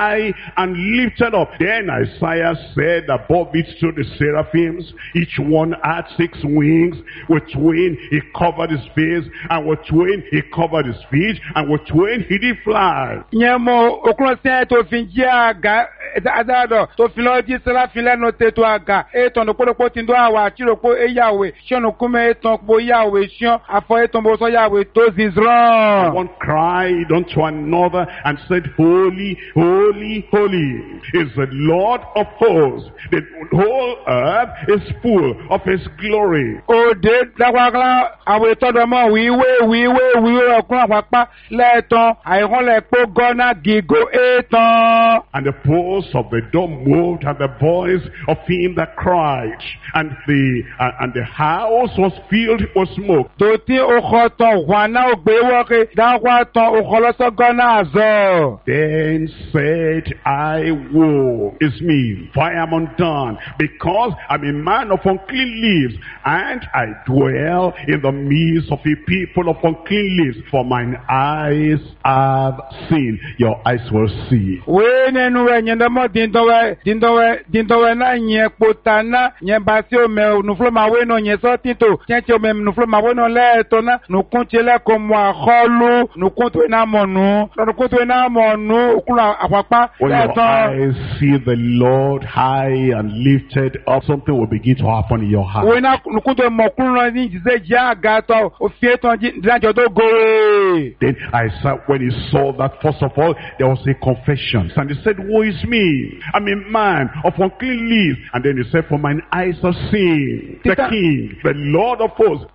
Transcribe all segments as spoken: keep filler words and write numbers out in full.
high and lifted up. Then Isaiah said, above it stood the seraphims. Each one had six wings. With twain he covered his face, and with twain he covered his feet, and with twain he did fly. Nyemo okunse to finjia ga adado to filoji seraphim lenu te to aga eton do podopo tindo awa chiropo eyawe shonu kume eton po yawe shon afo eton bo so yawe to zizron. One cried unto another and said, Holy, holy, holy is the Lord of hosts. The whole earth is full of his glory. O de dawagla awe todo mo wiwe wiwe wiwe okun apapa leton aihon le po gona gigo eton. And the posts of the door moved at the voice of him that cried, and the uh, and the house was filled with smoke. Doti okhoton wana ogbewoke dawa ton okholoso gona azo. Then said I, woe is me, for I am undone, because I'm a man of unclean lips, and I dwell in the midst of a people of unclean lips, for mine eyes have seen. Your eyes will see. We nenu we nyenda mo dindowe dindowe dindowe na nye potana nye basio me nuflo ma we no nye so tito chenche me nuflo ma we no le to na nu kunche le ko mo kholu nu kunto na monu nu kunto na monu kula apapa when your eyes see the Lord high and lifted up, something will begin to happen in your heart. We na nu kunto mo kulu ni je ja gato o fieto ndanjo do go. Then I saw, when he saw that, first of all there was a confession, and he said, woe is me, I'm a man of unclean lips. And then he said, for mine eyes have seen the King, the Lord of hosts.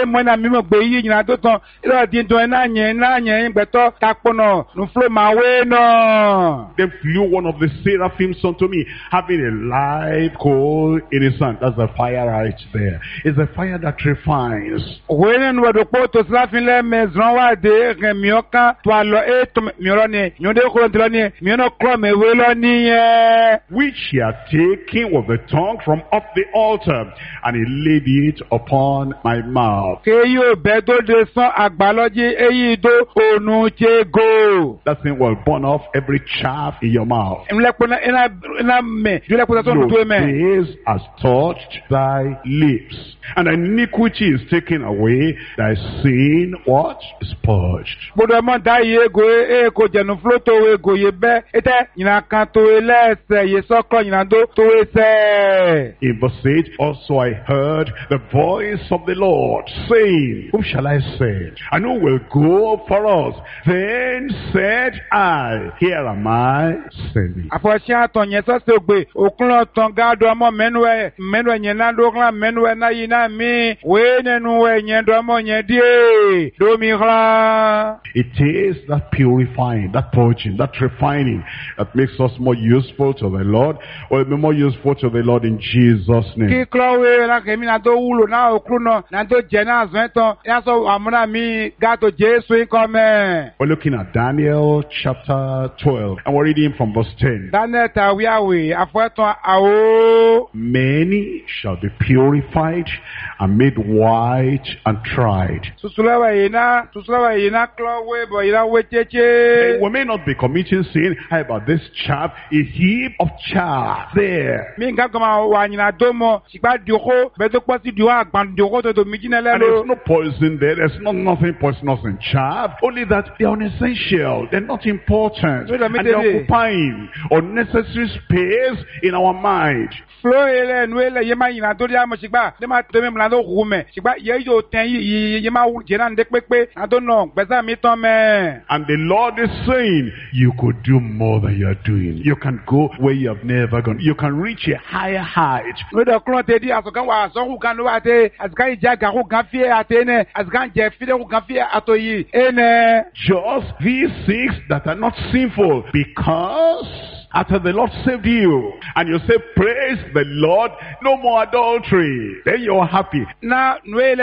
Then flew one of the seraphims unto me, having a live coal in his hand. That's the fire right there. It's the fire that refines. Which he had taken with the tongue from off the altar, and he laid it upon my mouth. That thing will burn off every chaff in your mouth. Your days has touched thy lips, and iniquity is taken away, thy sin, what? Is purged. In verse eight, also I heard the voice of the Lord saying, whom shall I send? And who will go for us? Then said I, here am I, send me. It is that purifying, that purging, that refining that makes us more useful to the Lord. We'll be more useful to the Lord in Jesus' name. We're looking at Daniel chapter twelve, and we're reading from verse ten. Many shall be purified and made white and tried. And we may not be committing sin. How about this chaff? A heap of chaff there. And there's no poison there. There's not nothing poisonous in chaff. Only that they're unessential. They're not important. And they're occupying unnecessary space in our mind. And the Lord is saying, you could do more than you're doing. You can go where you have never gone. You can reach a higher height. Just these six that are not sinful, because after the Lord saved you, and you say, praise the Lord, no more adultery, then you're happy. No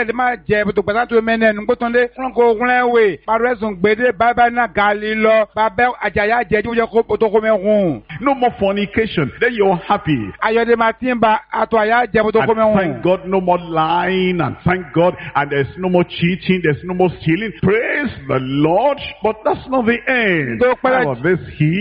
more fornication, then you're happy. And thank God, no more lying, and thank God, and there's no more cheating, there's no more stealing. Praise the Lord, but that's not the end. How about this? He